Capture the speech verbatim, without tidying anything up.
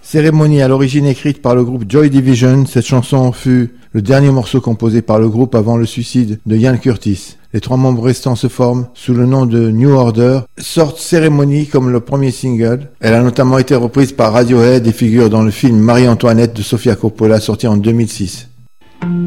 Cérémonie à l'origine écrite par le groupe Joy Division, cette chanson fut le dernier morceau composé par le groupe avant le suicide de Ian Curtis. Les trois membres restants se forment sous le nom de New Order, sortent Cérémonie comme le premier single. Elle a notamment été reprise par Radiohead et figure dans le film Marie-Antoinette de Sofia Coppola sorti en deux mille six.